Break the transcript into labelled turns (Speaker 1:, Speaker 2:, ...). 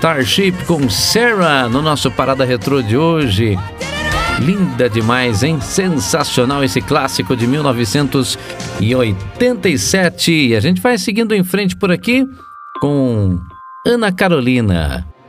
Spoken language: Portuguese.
Speaker 1: Starship com Sarah no nosso Parada Retrô de hoje. Linda demais, hein? Sensacional esse clássico de 1987. E a gente vai seguindo em frente por aqui com Ana Carolina.